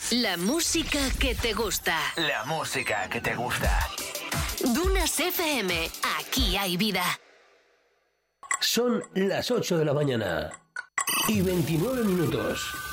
La música que te gusta. La música que te gusta. Dunas FM. Aquí hay vida. Son las 8 de la mañana y 29 minutos.